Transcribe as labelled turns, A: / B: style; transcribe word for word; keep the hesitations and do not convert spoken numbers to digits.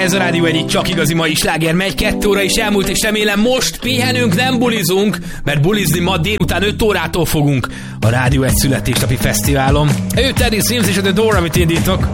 A: Ez a Rádió egyik csak igazi mai sláger megy, kettő óra is elmúlt, és remélem most pihenünk, nem bulizunk, mert bulizni ma délután öt órától fogunk a Rádió egy születésnapi fesztiválon. Ő Teddy Swims és a The Door, amit indítok.